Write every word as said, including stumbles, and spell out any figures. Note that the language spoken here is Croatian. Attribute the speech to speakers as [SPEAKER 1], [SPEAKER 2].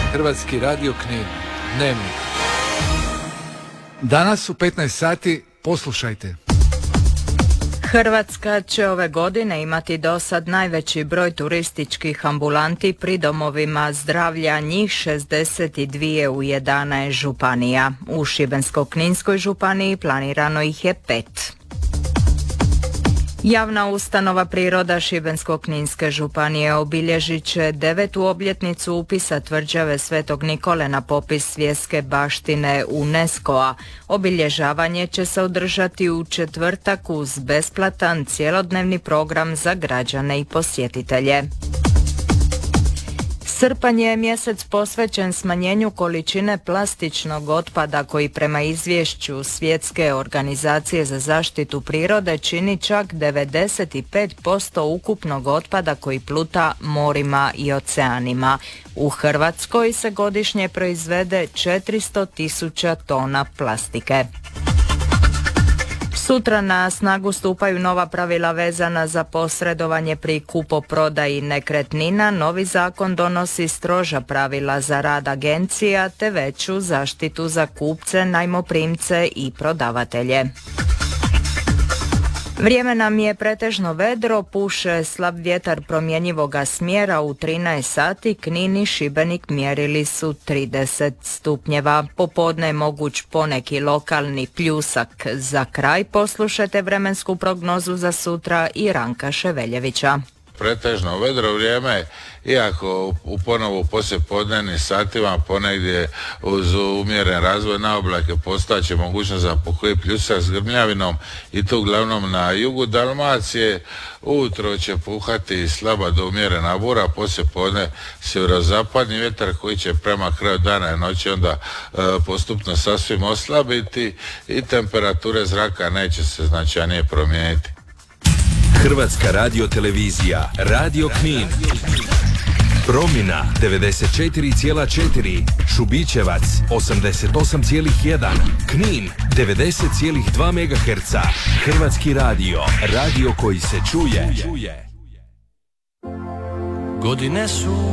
[SPEAKER 1] Hrvatski radio Knin, Dnevnik. Danas u petnaest sati poslušajte.
[SPEAKER 2] Hrvatska će ove godine imati dosad najveći broj turističkih ambulanti pri domovima zdravlja, njih šezdeset dvije u jedanaest županija. U Šibensko-kninskoj županiji planirano ih je pet. Javna ustanova Priroda Šibensko-kninske županije obilježit će devetu obljetnicu upisa tvrđave Svetog Nikole na popis svjetske baštine UNESCO-a. Obilježavanje će se održati u četvrtak uz besplatan cjelodnevni program za građane i posjetitelje. Srpanj je mjesec posvećen smanjenju količine plastičnog otpada koji prema izvješću Svjetske organizacije za zaštitu prirode čini čak devedeset pet posto ukupnog otpada koji pluta morima i oceanima. U Hrvatskoj se godišnje proizvede četiristo tisuća tona plastike. Sutra na snagu stupaju nova pravila vezana za posredovanje pri kupoprodaji nekretnina. Novi zakon donosi stroža pravila za rad agencija te veću zaštitu za kupce, najmoprimce i prodavatelje. Vrijeme nam je pretežno vedro, puše slab vjetar promjenjivoga smjera u trinaest sati, Knin i Šibenik mjerili su trideset stupnjeva. Popodne je moguć poneki lokalni pljusak. Za kraj poslušajte vremensku prognozu za sutra i Ranka Ševeljevića.
[SPEAKER 3] Pretežno vedro vrijeme, iako u ponovu poslijepodnevnim satima ponegdje uz umjeren razvoj na oblake postaće mogućnost za pokoji pljusak s grmljavinom i to uglavnom na jugu Dalmacije. Ujutro će puhati slaba do umjerena bura, poslijepodne sjeverozapadni vjetar koji će prema kraju dana i noći onda e, postupno sasvim oslabiti i temperature zraka neće se značajnije promijeniti.
[SPEAKER 4] Hrvatska radiotelevizija, Radio Knin. Promina devedeset četiri zarez četiri, Šubićevac osamdeset osam zarez jedan, Knin devedeset zarez dva megaherca. Hrvatski radio, radio koji se čuje. Godine su